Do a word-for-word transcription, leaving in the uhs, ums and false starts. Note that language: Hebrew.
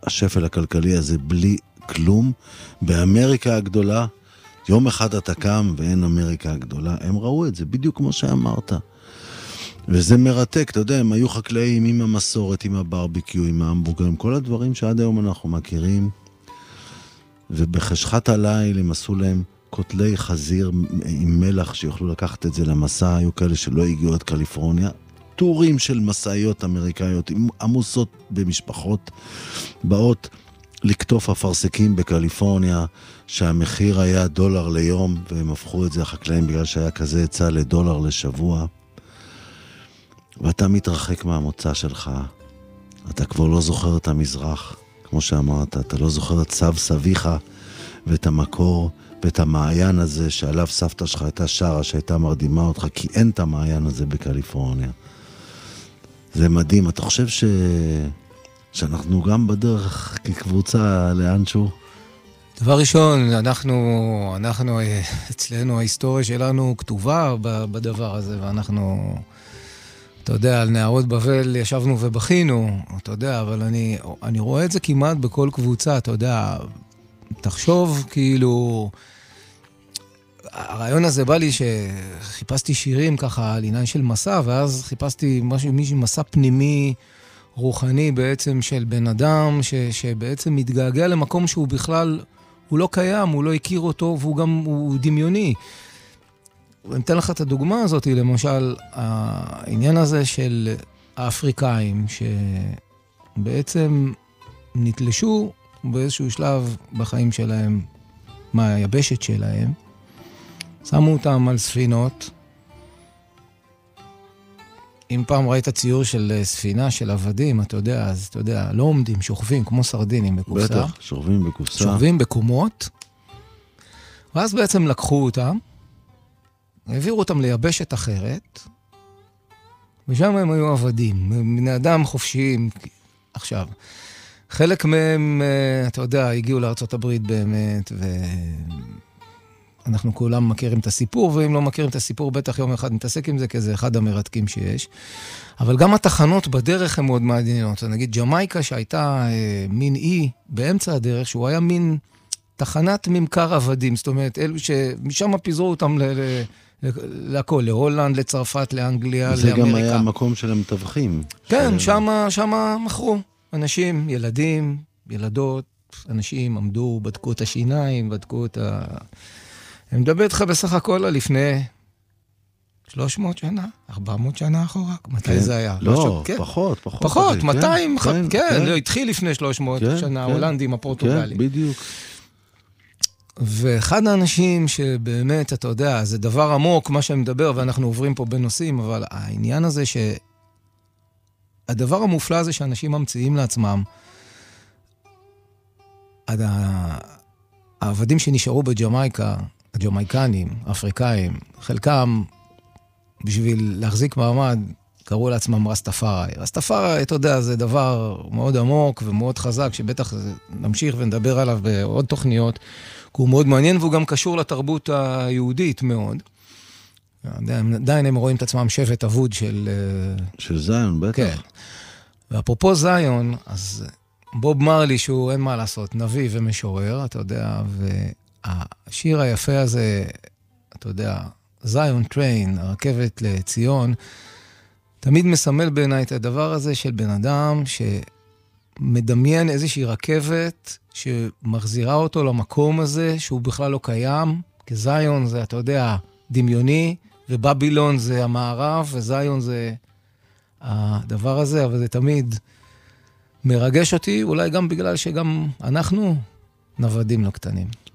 השפל הכלכלי הזה בלי כלום. באמריקה הגדולה, יום אחד אתה קם ואין אמריקה הגדולה, הם ראו את זה, בדיוק כמו שאמרת. וזה מרתק, אתה יודע, הם היו חקלאים עם המסורת, עם הברביקיו, עם ההמבורגר, עם כל הדברים שעד היום אנחנו מכירים. ובחשכת הליל הם עשו להם קוטלי חזיר עם מלח שיוכלו לקחת את זה למסע, היו כאלה שלא הגיעו עד קליפורניה. טורים של מסעיות אמריקאיות עמוסות במשפחות באות לקטוף אפרסקים בקליפורניה, שהמחיר היה דולר ליום, והם הפכו את זה החקלאים בגלל שהיה כזה היצע לדולר לשבוע. ואתה מתרחק מהמוצא שלך, אתה כבר לא זוכר את המזרח, כמו שאמרת, אתה לא זוכר את סב סביך ואת המקור ואת המעיין הזה שעליו סבתא שלך הייתה שרה, שהייתה מרדימה אותך, כי אין את המעיין הזה בקליפורניה. זה מדהים. אתה חושב ש... שאנחנו גם בדרך כקבוצה לאנשהו? דבר ראשון, אנחנו, אנחנו, אצלנו ההיסטוריה שלנו כתובה בדבר הזה, ואנחנו, אתה יודע, על נערות בבל ישבנו ובכינו, אתה יודע, אבל אני, אני רואה את זה כמעט בכל קבוצה, אתה יודע, תחשוב כאילו, הרעיון הזה בא לי שחיפשתי שירים ככה על עניין של מסע, ואז חיפשתי משהו, מישהו מסע פנימי, רוחני בעצם של בן אדם, ש, שבעצם מתגעגע למקום שהוא בכלל, הוא לא קיים, הוא לא הכיר אותו, והוא גם, הוא דמיוני. ואני אתן לך את הדוגמה הזאת, למשל, העניין הזה של האפריקאים, שבעצם נתלשו באיזשהו שלב בחיים שלהם, מהיבשת שלהם, שמו אותם על ספינות. אם פעם ראית ציור של ספינה של עבדים, אתה יודע, אז אתה יודע, לא עומדים, שוכבים, כמו סרדינים בקופסה. בטח, שוכבים בקופסה. שוכבים בקומות. ואז בעצם לקחו אותם, העבירו אותם ליבשת אחרת, ושם הם היו עבדים, בני אדם חופשיים. עכשיו, חלק מהם, אתה יודע, הגיעו לארצות הברית באמת, ואנחנו כולם מכירים את הסיפור, ואם לא מכירים את הסיפור, בטח יום אחד נתעסק עם זה, כי זה אחד המרתקים שיש. אבל גם התחנות בדרך הן מאוד מעניינות. נגיד ג'מייקה, שהייתה אה, מין אי באמצע הדרך, שהוא היה מין תחנת ממכר עבדים, זאת אומרת, אלו שמשם פיזרו אותם ל... ל לכל, להולנד, לצרפת, לאנגליה, לאמריקה. זה גם היה המקום של המתווכים. כן, שמה, שמה מכרו. אנשים, ילדים, ילדות, אנשים עמדו, בדקו את השיניים, בדקו את ה... אני מדבר איתך בסך הכל לפני שלוש מאות שנה, ארבע מאות שנה אחורה. מתי זה היה? לא, פחות, פחות. פחות, מאתיים, כן, התחיל לפני שלוש מאות שנה, ההולנדים, הפורטוגלים. כן, בדיוק. ואחד האנשים שבאמת, אתה יודע, זה דבר עמוק, מה שאני מדבר, ואנחנו עוברים פה בנושאים, אבל העניין הזה שהדבר המופלא הזה שאנשים ממציאים לעצמם, העבדים שנשארו בג'מייקה, הג'מייקנים, האפריקאים, חלקם, בשביל להחזיק מעמד, קראו לעצמם רסטפארי. רסטפארי, אתה יודע, זה דבר מאוד עמוק ומאוד חזק, שבטח נמשיך ונדבר עליו בעוד תוכניות, כי הוא מאוד מעניין, והוא גם קשור לתרבות היהודית מאוד. עדיין הם רואים את עצמם שבט אבוד של... של זיון, בטח. כן. ואפרופו זיון, אז בוב מרלי, שהוא אין מה לעשות, נביא ומשורר, אתה יודע, והשיר היפה הזה, אתה יודע, זיון טריין, הרכבת לציון, תמיד מסמל בעיניי את הדבר הזה של בן אדם שמדמיין איזושהי רכבת שמחזירה אותו למקום הזה שהוא בכלל לא קיים, כי זיון זה, אתה יודע, דמיוני, ובבילון זה המערב, וזיון זה הדבר הזה, אבל זה תמיד מרגש אותי, אולי גם בגלל שגם אנחנו נוודים לא קטנים.